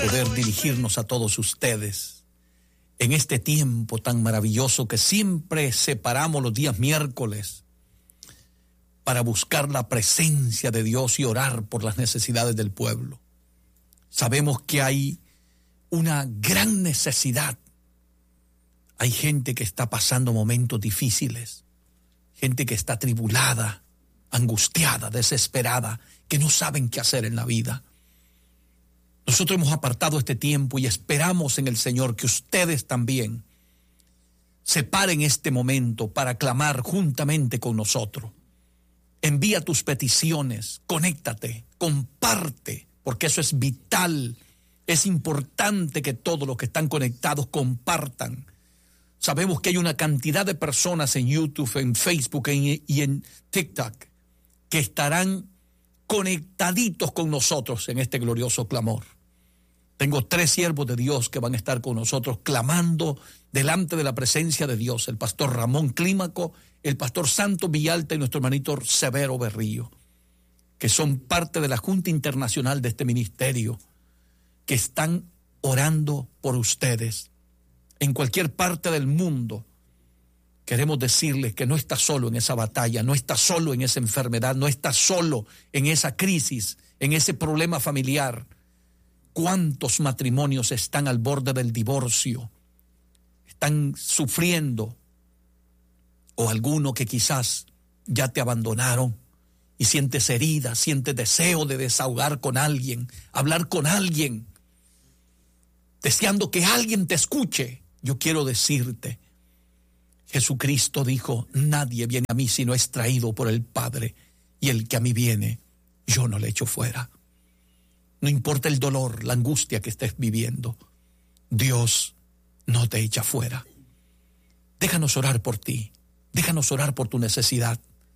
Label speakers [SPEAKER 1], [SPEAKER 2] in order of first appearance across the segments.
[SPEAKER 1] poder dirigirnos a todos ustedes en este tiempo tan maravilloso que siempre separamos los días miércoles para buscar la presencia de Dios y orar por las necesidades del pueblo. Sabemos que hay una gran necesidad. Hay gente que está pasando momentos difíciles, gente que está atribulada, angustiada, desesperada, que no saben qué hacer en la vida. Nosotros hemos apartado este tiempo y esperamos en el Señor que ustedes también separen este momento para clamar juntamente con nosotros. Envía tus peticiones, conéctate, comparte, porque eso es vital. Es importante que todos los que están conectados compartan. Sabemos que hay una cantidad de personas en YouTube, en Facebook y en TikTok que estarán conectaditos con nosotros en este glorioso clamor. Tengo 3 siervos de Dios que van a estar con nosotros clamando delante de la presencia de Dios. El pastor Ramón Clímaco, el pastor Santo Villalta y nuestro hermanito Severo Berrío, que son parte de la Junta Internacional de este ministerio, que están orando por ustedes en cualquier parte del mundo. Queremos decirles que no está solo en esa batalla, no está solo en esa enfermedad, no está solo en esa crisis, en ese problema familiar. ¿Cuántos matrimonios están al borde del divorcio? Están sufriendo, o alguno que quizás ya te abandonaron y sientes herida, sientes deseo de desahogar con alguien, hablar con alguien, deseando que alguien te escuche. Yo quiero decirte, Jesucristo dijo, nadie viene a mí si no es traído por el Padre, y el que a mí viene, yo no le echo fuera. No importa el dolor, la angustia que estés viviendo, Dios no te echa fuera. Déjanos orar por ti, déjanos orar por tu necesidad.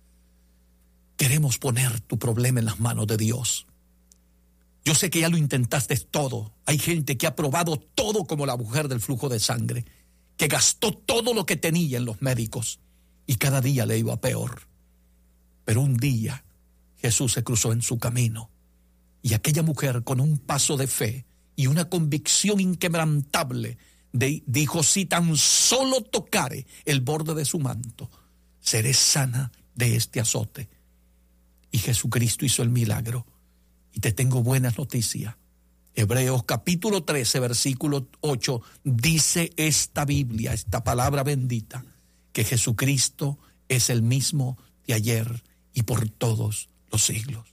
[SPEAKER 1] Queremos poner tu problema en las manos de Dios. Yo sé que ya lo intentaste todo. Hay gente que ha probado todo como la mujer del flujo de sangre, que gastó todo lo que tenía en los médicos y cada día le iba peor. Pero un día Jesús se cruzó en su camino y aquella mujer, con un paso de fe y una convicción inquebrantable, dijo, si tan solo tocare el borde de su manto, seré sana de este azote. Y Jesucristo hizo el milagro. Y te tengo buenas noticias. Hebreos capítulo 13, versículo 8, dice esta Biblia, esta palabra bendita, que Jesucristo es el mismo de ayer y por todos los siglos.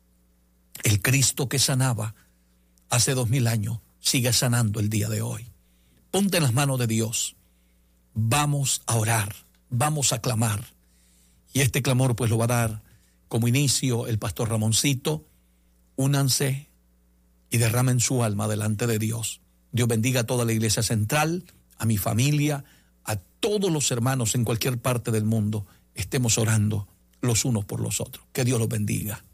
[SPEAKER 1] El Cristo que sanaba hace 2000 años sigue sanando el día de hoy. Ponte en las manos de Dios. Vamos a orar, vamos a clamar. Y este clamor pues lo va a dar como inicio el pastor Ramoncito. Únanse y derramen su alma delante de Dios. Dios bendiga a toda la iglesia central, a mi familia, a todos los hermanos en cualquier parte del mundo. Estemos orando los unos por los otros. Que Dios los bendiga.